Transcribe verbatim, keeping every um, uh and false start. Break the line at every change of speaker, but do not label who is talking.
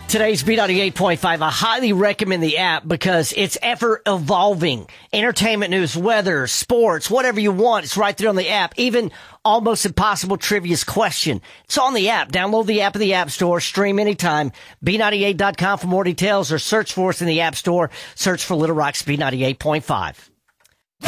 Today's B ninety-eight point five, I highly recommend the app because it's ever evolving. Entertainment news, weather, sports, whatever you want, it's right there on the app. Even almost impossible trivia's question. It's on the app. Download the app in the App Store. Stream anytime. B ninety-eight dot com for more details or search for us in the App Store. Search for Little Rock's B ninety-eight point five.